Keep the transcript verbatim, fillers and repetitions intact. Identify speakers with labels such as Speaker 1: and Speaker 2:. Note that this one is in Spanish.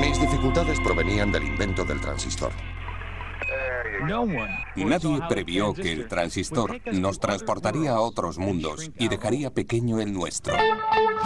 Speaker 1: Mis dificultades provenían del invento del transistor.
Speaker 2: Nadie previó que el transistor nos transportaría a otros mundos y dejaría pequeño el nuestro.